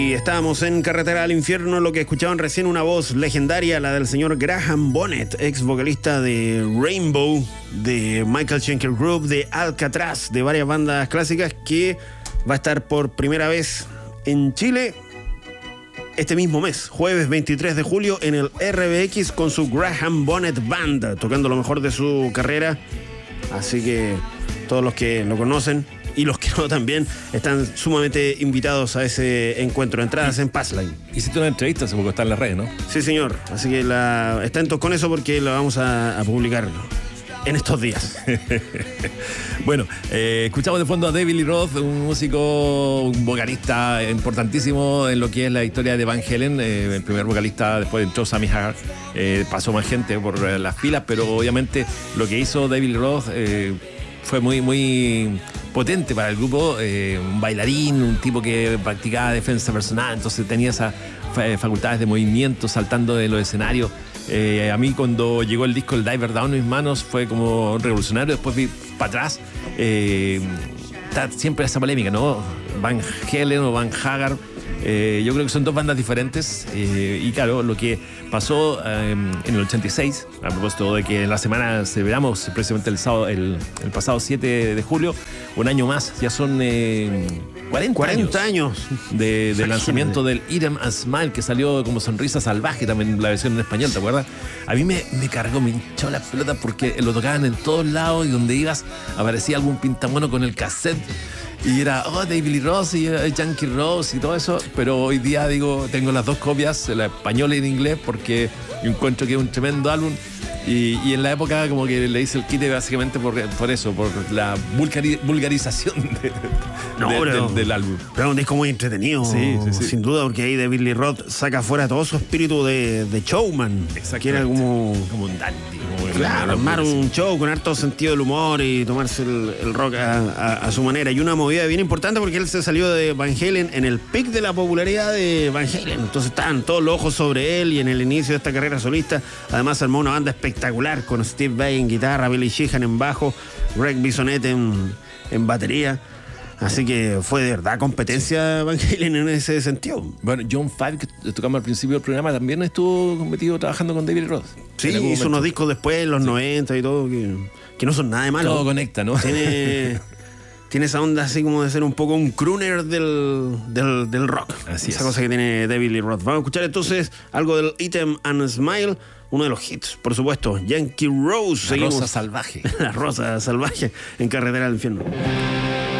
Y estábamos en Carretera al Infierno, lo que escuchaban recién, una voz legendaria, la del señor Graham Bonnet, ex vocalista de Rainbow, de Michael Schenker Group, de Alcatraz, de varias bandas clásicas, que va a estar por primera vez en Chile este mismo mes, jueves 23 de julio, en el RBX con su Graham Bonnet Band, tocando lo mejor de su carrera. Así que todos los que lo conocen y los que no también están sumamente invitados a ese encuentro. Entradas en Passline. Hiciste una entrevista hace poco, está en la red, ¿no? Sí, señor. Así que atentos con eso porque lo vamos a publicar en estos días. Bueno, escuchamos de fondo a David Lee Roth, un músico, un vocalista importantísimo en lo que es la historia de Van Halen. El primer vocalista, después entró Sammy Hagar, pasó más gente por las filas, pero obviamente lo que hizo David Lee Roth fue muy potente para el grupo. Un bailarín, un tipo que practicaba defensa personal, entonces tenía esas facultades de movimiento, saltando de los escenarios. A mí cuando llegó el disco El Diver Down en mis manos fue como revolucionario. Después vi para atrás, está siempre esa polémica, ¿no? Van Halen o Van Hagar. Yo creo que son dos bandas diferentes, y claro, lo que pasó en el 86, a propósito de que en la semana celebramos precisamente el pasado 7 de julio, un año más, ya son 40 años del lanzamiento del Eat 'Em and Smile, que salió como Sonrisa Salvaje, también la versión en español, ¿te acuerdas? A mí me cargó, me hinchó la pelota porque lo tocaban en todos lados y donde ibas aparecía algún pintamono con el cassette. Y era, David Lee Roth y Yankee Rose y todo eso. Pero hoy día, tengo las dos copias, la española y en inglés, porque encuentro que es un tremendo álbum. Y en la época como que le hice el quite básicamente por eso, por la vulgarización del álbum. Pero es un disco muy entretenido, sí. Sin duda, porque ahí David Lee Roth saca fuera todo su espíritu de showman. Que era como un dandy. Claro, armar un show con harto sentido del humor y tomarse el rock a su manera. Y una movida bien importante porque él se salió de Van Halen en el pic de la popularidad de Van Halen. Entonces estaban todos los ojos sobre él y en el inicio de esta carrera solista. Además armó una banda espectacular con Steve Vai en guitarra, Billy Sheehan en bajo, Greg Bissonette en batería. Así que fue de verdad competencia Van Halen en ese sentido. Bueno, John Five, que tocamos al principio del programa, también estuvo metido trabajando con David Roth. Sí, hizo unos discos después, en los 90 y todo, que no son nada de malo. Todo conecta, ¿no? Tiene esa onda así como de ser un poco un crooner del rock. Así esa cosa que tiene David Lee Roth. Vamos a escuchar entonces algo del Eat 'Em and Smile, uno de los hits, por supuesto, Yankee Rose. La Rosa Salvaje. La Rosa Salvaje en Carretera al Infierno.